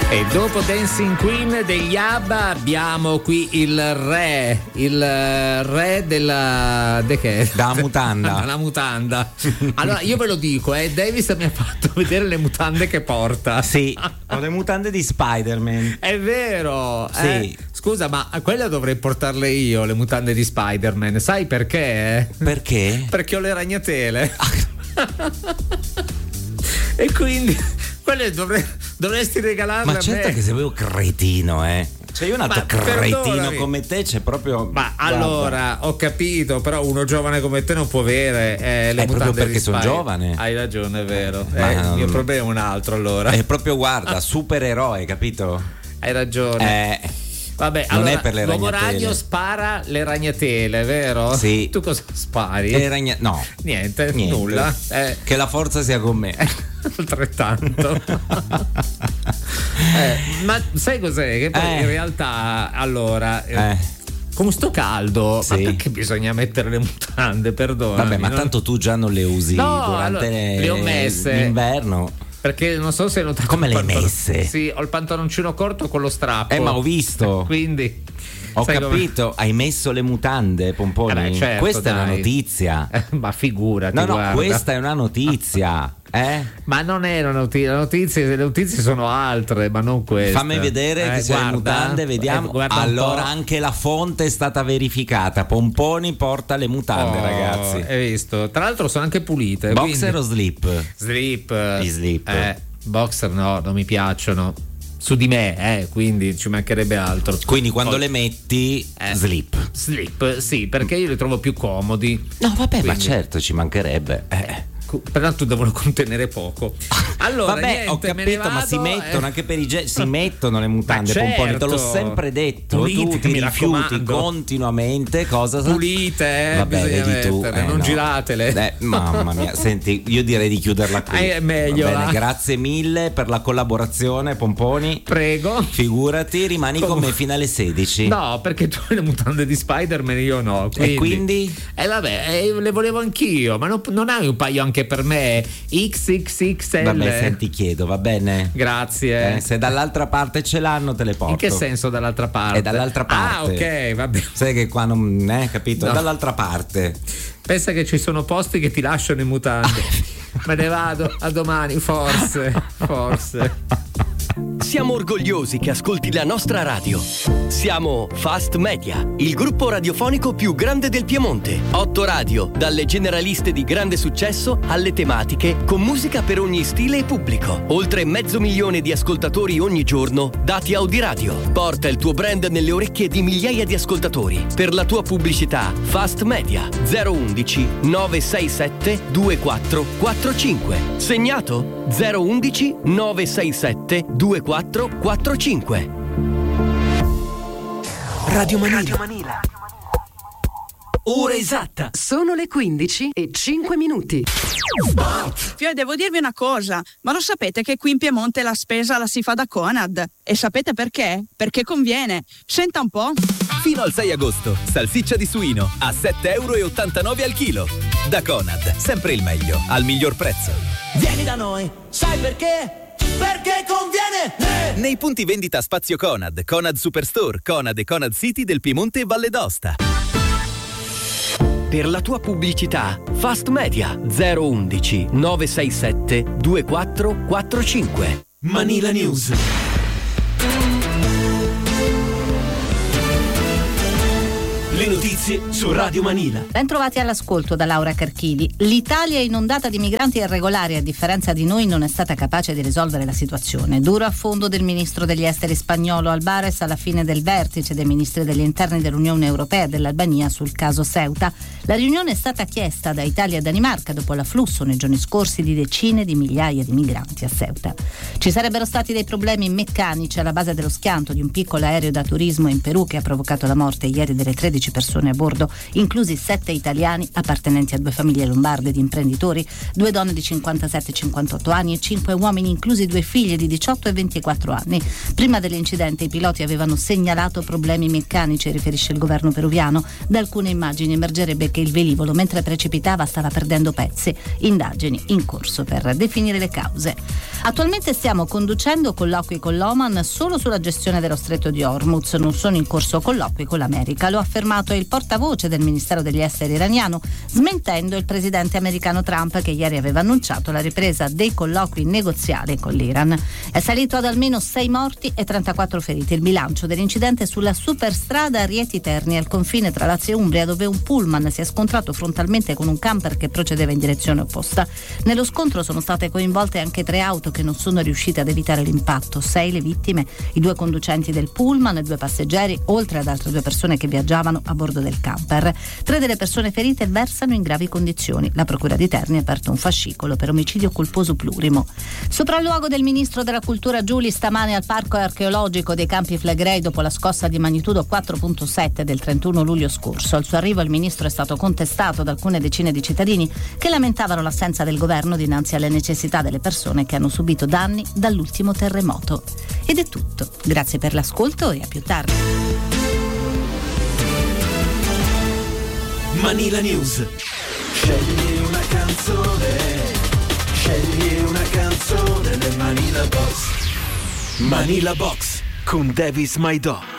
E dopo Dancing Queen degli ABBA abbiamo qui il re della mutanda. La mutanda. Allora io ve lo dico, Davis mi ha fatto vedere le mutande che porta. Sì, ho le mutande di Spider-Man. È vero. Sì. Scusa, ma a quelle dovrei portarle io, le mutande di Spider-Man. Sai perché? Perché? Perché ho le ragnatele. E quindi quelle dovresti regalarle ma a certo me. che sei proprio cretino, Cioè io nato cretino perdonami. come te, c'è proprio. Ma allora ho capito, però uno giovane come te non può avere le mutande proprio perché di sono Spider. giovane. Hai ragione, è vero. Ma Il mio problema è un altro, allora. È proprio, guarda, supereroe, capito? Hai ragione. Vabbè, non allora, è per le l'uomo ragnatele. ragno spara le ragnatele, vero? Sì. Tu cosa spari? No. Niente, nulla. Che la forza sia con me. Altrettanto. Ma sai cos'è? Che poi in realtà, allora. Con sto caldo, sì. Ma perché bisogna mettere le mutande? Perdona. Vabbè, ma tanto tu già non le usi durante allora, le ho messe l'inverno. Perché non so se hai notato. Come le hai messe? Sì, ho il pantaloncino corto con lo strappo. Ma ho visto. Quindi ho capito, hai messo le mutande, Pomponi. Certo, questa è una notizia. Ma figurati. No, guarda. questa è una notizia. Ma non è una notizia, le notizie sono altre, ma non questa. Fammi vedere che sono le mutande, vediamo. Allora anche la fonte è stata verificata. Pomponi porta le mutande, ragazzi. Hai visto? Tra l'altro sono anche pulite. Boxer o slip? Slip. Gli slip. Boxer no, non mi piacciono. Su di me, quindi ci mancherebbe altro. Quindi quando le metti slip. Slip, sì, perché io li trovo più comodi. No, vabbè, ma certo, ci mancherebbe. Pertanto devono contenere poco. Allora, vabbè, niente, ho capito, ma si mettono anche per i si mettono le mutande, certo. Pomponi, te l'ho sempre detto. Pulite, tu ti mi rifiuti raccomando. Continuamente cosa pulite, vabbè, vedi tu, non no. giratele. Mamma mia, senti, io direi di chiuderla qui. È meglio. Bene, grazie mille per la collaborazione, Pomponi. Prego. Figurati, rimani con me fino alle 16. No, perché tu hai le mutande di Spider-Man, io no. E quindi? Le volevo anch'io, ma non hai un paio anche per me? XXXL. Vabbè, senti, chiedo, va bene? Grazie. Se dall'altra parte ce l'hanno, te le porto. In che senso dall'altra parte? È dall'altra parte. Ah, ok, va bene. Sai che qua non capito? No. È dall'altra parte. Pensa che ci sono posti che ti lasciano in mutande. Me ne vado, a domani, forse. Siamo orgogliosi che ascolti la nostra radio. Siamo Fast Media, il gruppo radiofonico più grande del Piemonte. 8 radio, dalle generaliste di grande successo alle tematiche, con musica per ogni stile e pubblico. Oltre 500.000 di ascoltatori ogni giorno, dati Audiradio. Porta il tuo brand nelle orecchie di migliaia di ascoltatori. Per la tua pubblicità, Fast Media 011 967 2445. Segnato? 011 967 2445. Radio Manila. Ora esatta. Sono le 15:05. Devo dirvi una cosa, ma lo sapete che qui in Piemonte la spesa la si fa da Conad? E sapete perché? Perché conviene. Senta un po'. Fino al 6 agosto, salsiccia di suino a 7,89 € al chilo. Da Conad, sempre il meglio, al miglior prezzo. Vieni da noi, sai perché? Perché conviene! Nei punti vendita Spazio Conad, Conad Superstore, Conad e Conad City del Piemonte e Valle d'Aosta. Per la tua pubblicità, Fast Media 011 967 2445. Manila News. Le notizie su Radio Manila. Ben trovati all'ascolto da Laura Carchili. L'Italia è inondata di migranti irregolari, a differenza di noi non è stata capace di risolvere la situazione. Duro affondo del ministro degli esteri spagnolo Albares alla fine del vertice dei ministri degli interni dell'Unione Europea e dell'Albania sul caso Ceuta. La riunione è stata chiesta da Italia e Danimarca dopo l'afflusso nei giorni scorsi di decine di migliaia di migranti a Ceuta. Ci sarebbero stati dei problemi meccanici alla base dello schianto di un piccolo aereo da turismo in Perù che ha provocato la morte ieri delle 13 persone a bordo, inclusi 7 italiani appartenenti a 2 famiglie lombarde di imprenditori, 2 donne di 57 e 58 anni e 5 uomini, inclusi 2 figlie di 18 e 24 anni. Prima dell'incidente i piloti avevano segnalato problemi meccanici, riferisce il governo peruviano. Da alcune immagini emergerebbe perché il velivolo mentre precipitava stava perdendo pezzi. Indagini in corso per definire le cause. Attualmente stiamo conducendo colloqui con l'Oman solo sulla gestione dello stretto di Hormuz, non sono in corso colloqui con l'America, lo ha affermato il portavoce del Ministero degli Esteri iraniano, smentendo il presidente americano Trump, che ieri aveva annunciato la ripresa dei colloqui negoziali con l'Iran. È salito ad almeno 6 morti e 34 feriti il bilancio dell'incidente sulla superstrada Rieti Terni al confine tra Lazio e Umbria, dove un pullman si è scontrato frontalmente con un camper che procedeva in direzione opposta. Nello scontro sono state coinvolte anche 3 auto che non sono riuscite ad evitare l'impatto. 6 le vittime, i 2 conducenti del pullman e 2 passeggeri, oltre ad altre 2 persone che viaggiavano a bordo del camper. 3 delle persone ferite versano in gravi condizioni. La procura di Terni ha aperto un fascicolo per omicidio colposo plurimo. Sopralluogo del ministro della cultura Giuli stamane al parco archeologico dei Campi Flegrei dopo la scossa di magnitudo 4.7 del 31 luglio scorso. Al suo arrivo il ministro è stato contestato da alcune decine di cittadini che lamentavano l'assenza del governo dinanzi alle necessità delle persone che hanno subito danni dall'ultimo terremoto. Ed è tutto. Grazie per l'ascolto e a più tardi. Manila News. Scegli una canzone nel Manila Box. Manila Box con Davis My Dog.